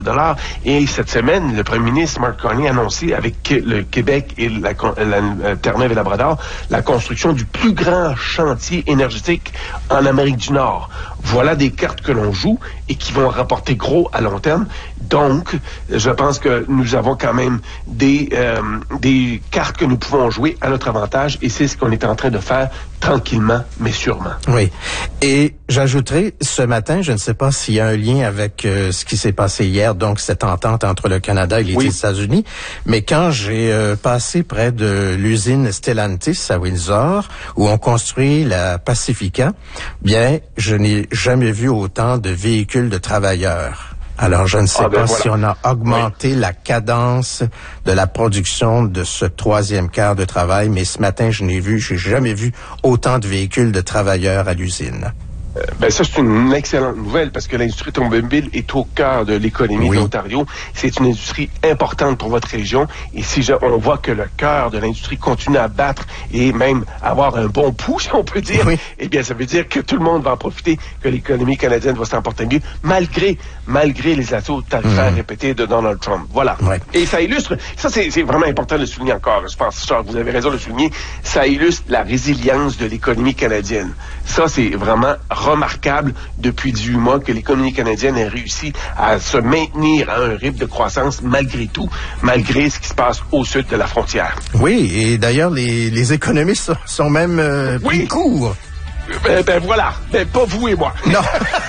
dollars. Et cette semaine, le premier ministre Mark Carney a annoncé avec le Québec et la Terre-Neuve et Labrador la construction du plus grand chantier énergétique en Amérique du Nord. Voilà des cartes que l'on joue et qui vont rapporter gros à long terme. Donc, je pense que nous avons quand même des cartes que nous pouvons jouer à notre avantage et c'est ce qu'on est en train de faire tranquillement, mais sûrement. Oui. Et j'ajouterai, ce matin, je ne sais pas s'il y a un lien avec ce qui s'est passé hier, donc cette entente entre le Canada et les États-Unis, mais quand j'ai passé près de l'usine Stellantis à Windsor, où on construit la Pacifica, bien, je n'ai jamais vu autant de véhicules de travailleurs. Alors, je ne sais pas si on a augmenté la cadence de la production de ce troisième quart de travail, mais ce matin, j'ai jamais vu autant de véhicules de travailleurs à l'usine. Ça, c'est une excellente nouvelle parce que l'industrie automobile est au cœur de l'économie de l'Ontario. C'est une industrie importante pour votre région. Et si on voit que le cœur de l'industrie continue à battre et même avoir un bon pouls, si on peut dire, eh bien, ça veut dire que tout le monde va en profiter, que l'économie canadienne va s'en porter mieux, malgré les assauts tarifaires répétés de Donald Trump. Voilà. Et ça illustre, ça c'est vraiment important de le souligner encore. Je pense, Charles, vous avez raison de le souligner, ça illustre la résilience de l'économie canadienne. Ça, c'est vraiment remarquable depuis 18 mois que l'économie canadienne a réussi à se maintenir à un rythme de croissance malgré tout, malgré ce qui se passe au sud de la frontière. Oui, et d'ailleurs, les économistes sont même pris court. Voilà, pas vous et moi. Non.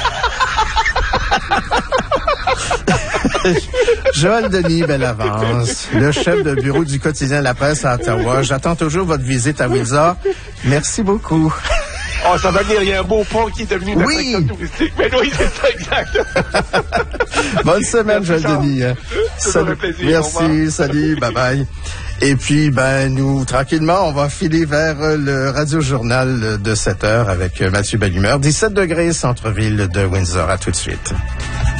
Joël Denis Bellavance, le chef de bureau du quotidien La Presse à Ottawa. J'attends toujours votre visite à Windsor. Merci beaucoup. Oh, ça va venir, il y a un beau pont qui est devenu une attraction touristique. Mais oui, c'est ça, exact. Bonne semaine, Joël Denis. Salut. Plaisir, merci, salut, bye-bye. Et puis, nous, tranquillement, on va filer vers le radio-journal de 7 heures avec Mathieu Bellumeur. 17 degrés, centre-ville de Windsor. À tout de suite.